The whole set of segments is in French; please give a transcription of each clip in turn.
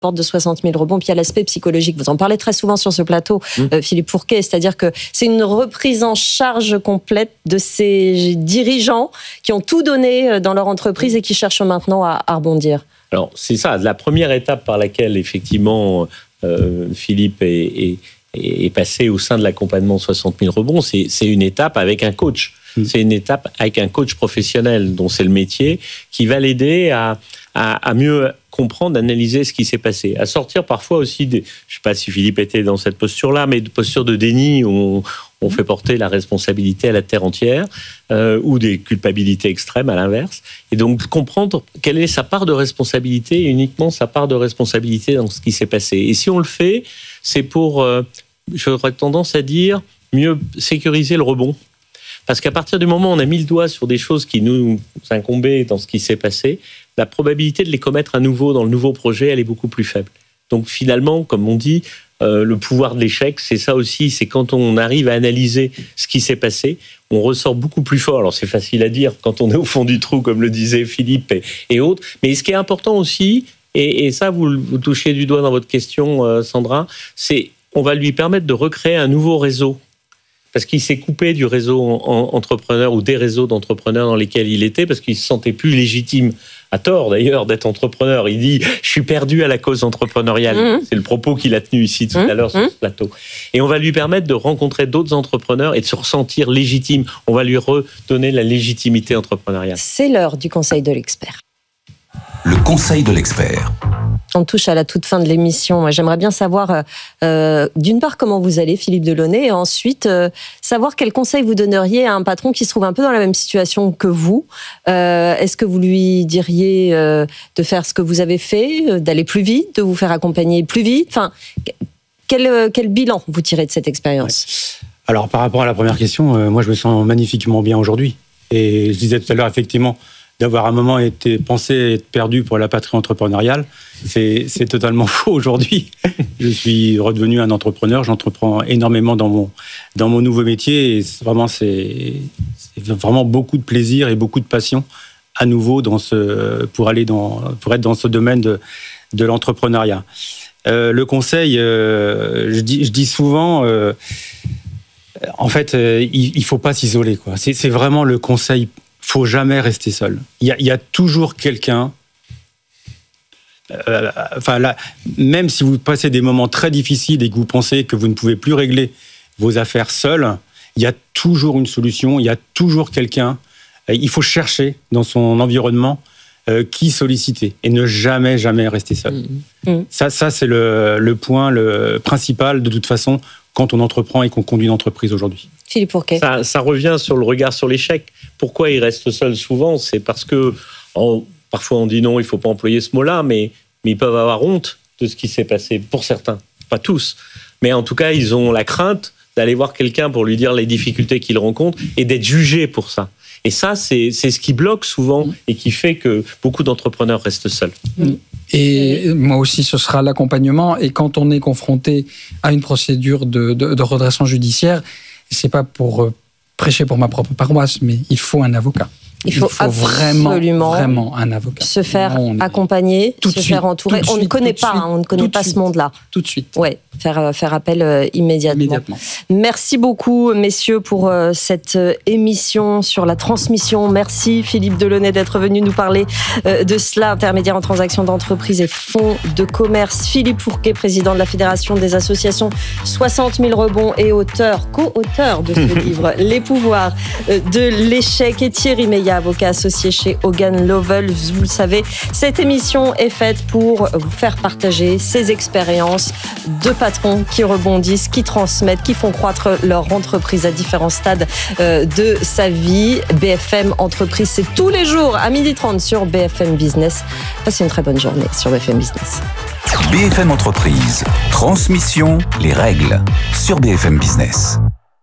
porte de 60 000 rebonds, puis il y a l'aspect psychologique. Vous en parlez très souvent sur ce plateau, Philippe Fourquet, c'est-à-dire que c'est une reprise en charge complète de ces dirigeants qui ont tout donné dans leur entreprise et qui cherchent maintenant à rebondir. Alors, c'est ça, la première étape par laquelle, effectivement, Philippe est passé au sein de l'accompagnement 60 000 rebonds, c'est une étape avec un coach. C'est une étape avec un coach professionnel, dont c'est le métier, qui va l'aider à mieux comprendre, analyser ce qui s'est passé, à sortir parfois aussi je ne sais pas si Philippe était dans cette posture-là, mais de posture de déni où on fait porter la responsabilité à la terre entière, ou des culpabilités extrêmes à l'inverse, et donc comprendre quelle est sa part de responsabilité, uniquement sa part de responsabilité dans ce qui s'est passé. Et si on le fait, c'est pour, j'aurais tendance à dire, mieux sécuriser le rebond. Parce qu'à partir du moment où on a mis le doigt sur des choses qui nous incombaient dans ce qui s'est passé, la probabilité de les commettre à nouveau dans le nouveau projet, elle est beaucoup plus faible. Donc finalement, comme on dit, le pouvoir de l'échec, c'est ça aussi, c'est quand on arrive à analyser ce qui s'est passé, on ressort beaucoup plus fort. Alors c'est facile à dire quand on est au fond du trou, comme le disait Philippe et autres, mais ce qui est important aussi, et ça vous touchez du doigt dans votre question, Sandra, c'est on va lui permettre de recréer un nouveau réseau. Parce qu'il s'est coupé du réseau entrepreneur ou des réseaux d'entrepreneurs dans lesquels il était, parce qu'il se sentait plus légitime, à tort d'ailleurs, d'être entrepreneur. Il dit « je suis perdu à la cause entrepreneuriale ». C'est le propos qu'il a tenu ici tout à l'heure sur ce plateau. Et on va lui permettre de rencontrer d'autres entrepreneurs et de se ressentir légitime. On va lui redonner la légitimité entrepreneuriale. C'est l'heure du conseil de l'expert. Le conseil de l'expert. On touche à la toute fin de l'émission. J'aimerais bien savoir, d'une part, comment vous allez, Philippe Delaunay, et ensuite, savoir quel conseil vous donneriez à un patron qui se trouve un peu dans la même situation que vous. Est-ce que vous lui diriez de faire ce que vous avez fait, d'aller plus vite, de vous faire accompagner plus vite ? Enfin, quel bilan vous tirez de cette expérience ? Alors, par rapport à la première question, moi, je me sens magnifiquement bien aujourd'hui. Et je disais tout à l'heure, effectivement, d'avoir à un moment pensé être perdu pour la patrie entrepreneuriale, c'est totalement faux aujourd'hui. Je suis redevenu un entrepreneur, j'entreprends énormément dans mon nouveau métier et c'est vraiment beaucoup de plaisir et beaucoup de passion à nouveau pour être dans ce domaine de l'entrepreneuriat. Le conseil, je dis souvent, en fait, il faut pas s'isoler, quoi. C'est vraiment le conseil. Faut jamais rester seul. Il y a toujours quelqu'un. Même si vous passez des moments très difficiles et que vous pensez que vous ne pouvez plus régler vos affaires seul, il y a toujours une solution. Il y a toujours quelqu'un. Il faut chercher dans son environnement qui solliciter et ne jamais rester seul. Ça c'est le point le principal de toute façon quand on entreprend et qu'on conduit une entreprise aujourd'hui. Philippe Fourquet. Ça revient sur le regard sur l'échec. Pourquoi il reste seul souvent ? C'est parce que, parfois on dit non, il ne faut pas employer ce mot-là, mais ils peuvent avoir honte de ce qui s'est passé, pour certains, pas tous. Mais en tout cas, ils ont la crainte d'aller voir quelqu'un pour lui dire les difficultés qu'ils rencontrent et d'être jugés pour ça. Et ça, c'est ce qui bloque souvent et qui fait que beaucoup d'entrepreneurs restent seuls. Et moi aussi, ce sera l'accompagnement. Et quand on est confronté à une procédure de redressement judiciaire, c'est pas pour prêcher pour ma propre paroisse, mais il faut un avocat. Il faut vraiment un avocat. Se faire accompagner, faire entourer. On ne connaît pas ce monde-là. Tout de suite. Ouais, faire appel immédiatement. Merci beaucoup, messieurs, pour cette émission sur la transmission. Merci, Philippe Delaunay, d'être venu nous parler de cela, intermédiaire en transactions d'entreprise et fonds de commerce. Philippe Fourquet, président de la Fédération des associations 60 000 rebonds et co-auteur de ce livre, Les pouvoirs de l'échec, et Thierry Meillat, avocat associé chez Hogan Lovells. Vous le savez, cette émission est faite pour vous faire partager ces expériences de patrons qui rebondissent, qui transmettent, qui font croître leur entreprise à différents stades de sa vie. BFM Entreprise, c'est tous les jours à 12h30 sur BFM Business. Passez une très bonne journée sur BFM Business. BFM Entreprise, transmission, les règles sur BFM Business.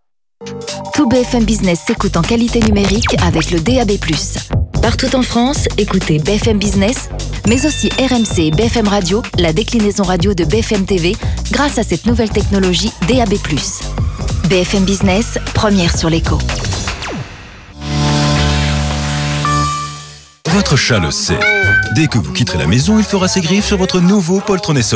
Tout BFM Business s'écoute en qualité numérique avec le DAB+. Partout en France, écoutez BFM Business, mais aussi RMC et BFM Radio, la déclinaison radio de BFM TV, grâce à cette nouvelle technologie DAB+. BFM Business, première sur l'écho. Votre chat le sait. Dès que vous quitterez la maison, il fera ses griffes sur votre nouveau poltronnet Soleil.